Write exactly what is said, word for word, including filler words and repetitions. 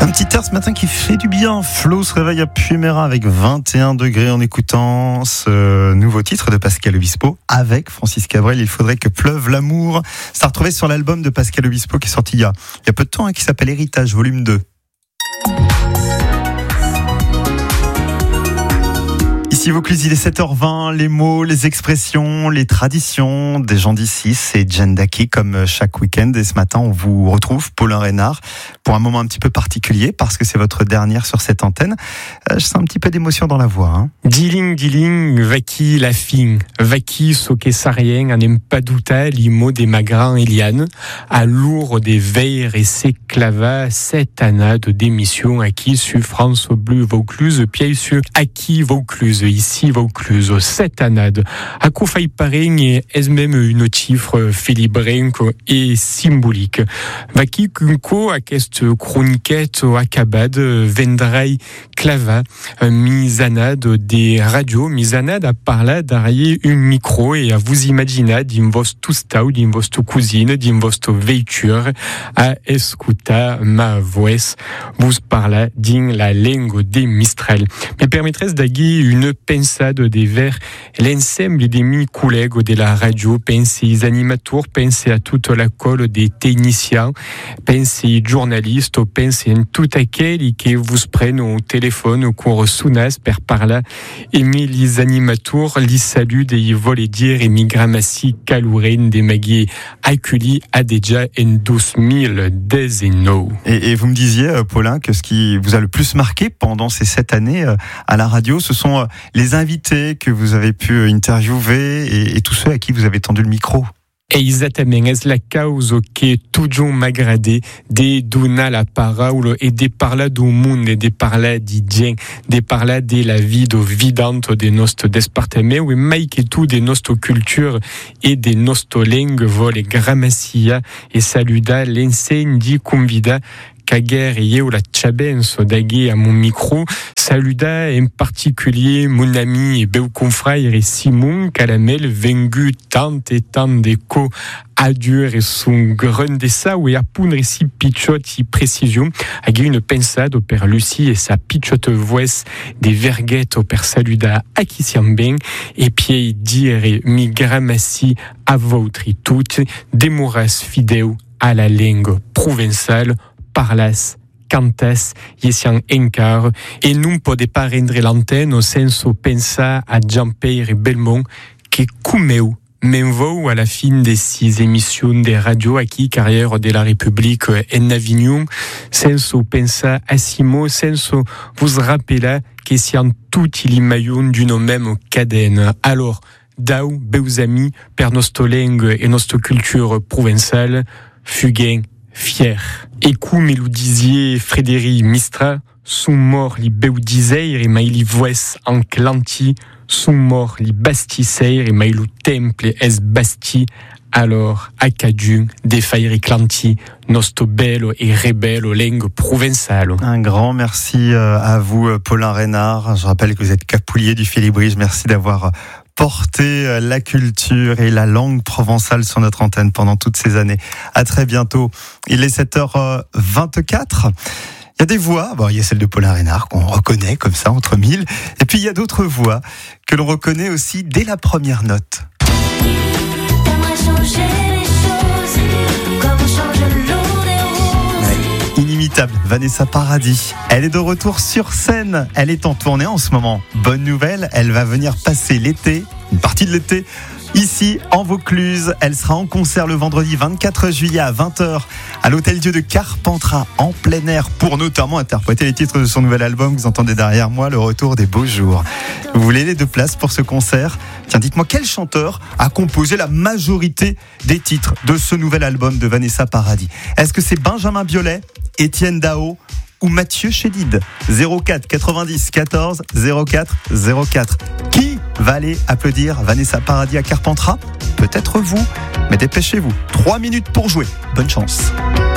Un petit air ce matin qui fait du bien. Flo se réveille à Puy-Mera avec vingt et un degrés en écoutant ce nouveau titre de Pascal Obispo avec Francis Cabrel. Il faudrait que pleuve l'amour. C'est à retrouver sur l'album de Pascal Obispo qui est sorti il y a, il y a peu de temps, hein, qui s'appelle Héritage, volume deux. Ici Vaucluse, il est sept heures vingt, les mots, les expressions, les traditions des gens d'ici, c'est Jen Daki comme chaque week-end. Et ce matin, on vous retrouve, Paulin Reynard, pour un moment un petit peu particulier, parce que c'est votre dernière sur cette antenne. Euh, je sens un petit peu d'émotion dans la voix. Hein. Diling, diling, vaki la fin, vaki so que sarien, anem pas douta, limo des magrans Eliane, à lourd des veilles et s'éclava, cette année de démission acquis sur France Bleu Vaucluse, pied sur acquis Vaucluse. Ici Vaucluse, cette année, à quoi faille pareil est même une chiffre filibrinque et symbolique. Vaki kunko à cette chroniquette acabade vendrai clava misanade des radios misanade à parler derrière un micro et à vous imaginer d'un vostre stau, d'un vostre cousine, d'un vostre véhicule à escuta ma voix vous parler dans la langue des Mistral. Me permettrait d'agir une pensade des vers l'ensemble des mes collègues de la radio, pensez aux animateurs, pensez à toute la colle des techniciens, pensez aux journalistes, pensez à tout aquel qui vous prennent au téléphone, au cours sounas, per parla, aimer les animateurs, les saluts des vols dire et migramassi calouren des maguiers accueillis à déjà en douze mille dix et no. Et, et vous me disiez, Paulin, que ce qui vous a le plus marqué pendant ces sept années à la radio, ce sont les invités que vous avez pu interviewer et, et tous ceux à qui vous avez tendu le micro. Et exactement, est la cause que toujours m'agradé de donner la parole et de parler du monde et de parler du bien, de parler de la vie de vidante de notre département, oui, mais que tout de notre culture et de notre langue, vol et grammacia et saluda l'enseigne dit convida Kager et eu la chance d'aguer à mon micro, saluda en particulier mon ami et beau confrère et Simon Calamel, vengu tant et tant d'écho à dur et son grun de ça, ou à poundre ici pichotte et précision, à une pensade au père Lucie et sa pichotte voix des verguettes au père saluda à qui s'y bien, et puis dire mi grammatie à votre et toutes, des moras fidèles à la langue provençale, parlas, cantas, yesian encar, et non pode pas rendre l'antenne au sens au pensa à Jean-Pierre et Belmont, que kumeu, m'envoie à la fin des six émissions des radios acquis carrière de la République en Avignon, sens au pensa à Simo, sens vous rappela que sian tout il maillon d'une même cadène. Alors, dau, beus amis, per notre langue et notre culture provençale, fuguen, fier. Écou me le disiez Frédéric Mistral, sont morts li beudiseir et maïli voès en clanti, sont morts li bastiseir et maïlu temple es basti, alors acadun des fairi clanti, nosto bello et rebello langue provençale. Un grand merci à vous, Paulin Reynard. Je rappelle que vous êtes capoulier du Félibrige. Merci d'avoir porter la culture et la langue provençale sur notre antenne pendant toutes ces années. À très bientôt. Il est sept heures vingt-quatre. Il y a des voix, bon, il y a celle de Paulin Reynard qu'on reconnaît comme ça entre mille, et puis il y a d'autres voix que l'on reconnaît aussi dès la première note. Inimitable, Vanessa Paradis. Elle est de retour sur scène. Elle est en tournée en ce moment. Bonne nouvelle, elle va venir passer l'été, une partie de l'été, ici en Vaucluse. Elle sera en concert le vendredi vingt-quatre juillet à vingt heures à l'Hôtel-Dieu de Carpentras en plein air pour notamment interpréter les titres de son nouvel album. Vous entendez derrière moi le retour des beaux jours. Vous voulez les deux places pour ce concert? Tiens, dites-moi quel chanteur a composé la majorité des titres de ce nouvel album de Vanessa Paradis? Est-ce que c'est Benjamin Biolay, Étienne Dao ou Mathieu Chédid? Zéro quatre quatre-vingt-dix quatorze zéro quatre zéro quatre. Qui va aller applaudir Vanessa Paradis à Carpentras? Peut-être vous, mais dépêchez-vous. Trois minutes pour jouer. Bonne chance.